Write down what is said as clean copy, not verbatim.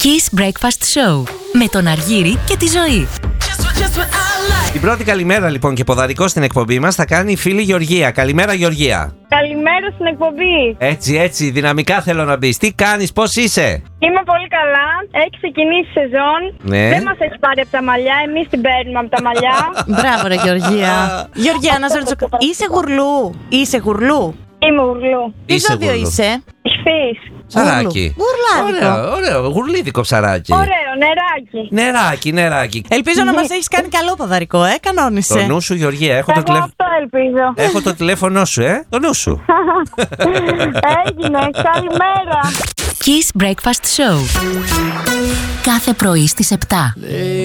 Kiss Breakfast Show με τον Αργύρη και τη Ζωή. Την πρώτη καλημέρα λοιπόν και ποδαρικό στην εκπομπή μας θα κάνει η φίλη Γεωργία. Καλημέρα Γεωργία. Καλημέρα στην εκπομπή. Έτσι, δυναμικά θέλω να μπεις. Τι κάνεις, πώς είσαι? Είμαι πολύ καλά. Έχει ξεκινήσει η σεζόν. Ναι. Δεν μας έχει πάρει από τα μαλλιά. Εμείς την παίρνουμε από τα μαλλιά. Μπράβο ρε Γεωργία. Γεωργία, να σε ρωτήσω, είσαι γουρλού? Είμαι γουρλού. Τι ζώδιο είσαι? Ηχθής. Ψαράκι. Γουρλάδικο. Ωραίο, γουρλίδικο ψαράκι. Ωραίο, Νεράκι. Ελπίζω να μας έχεις κάνει καλό ποδαρικό, κανόνισε. Το νου σου Γεωργία, έχω Εγώ αυτό ελπίζω. Έχω το τηλέφωνο σου, το νου σου. Έγινε, καλημέρα. Kiss Breakfast Show κάθε πρωί στις 7.